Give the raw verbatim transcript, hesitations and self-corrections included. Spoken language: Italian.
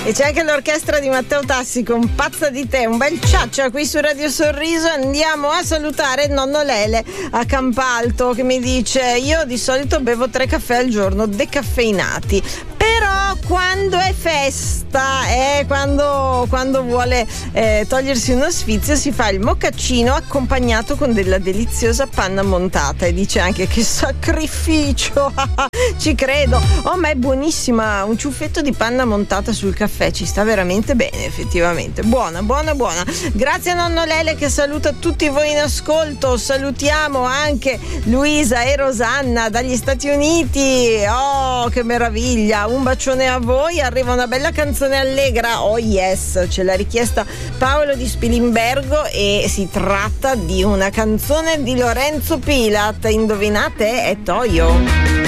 E c'è anche l'orchestra di Matteo Tassi con Pazza di te, un bel ciaccia qui su Radio Sorriso. Andiamo a salutare il nonno Lele a Campalto che mi dice: io di solito bevo tre caffè al giorno decaffeinati, però quando è festa e eh, quando, quando vuole eh, togliersi uno sfizio si fa il mocaccino accompagnato con della deliziosa panna montata, e dice anche: che sacrificio. Ci credo. Oh, ma è buonissima, un ciuffetto di panna montata sul caffè ci sta veramente bene, effettivamente. Buona, buona, buona. Grazie a nonno Lele che saluta tutti voi in ascolto. Salutiamo anche Luisa e Rosanna dagli Stati Uniti. Oh, che meraviglia. Un bacione a voi. Arriva una bella canzone allegra. Oh yes, ce l'ha richiesta Paolo di Spilimbergo e si tratta di una canzone di Lorenzo Pilat. Indovinate? È Toyo.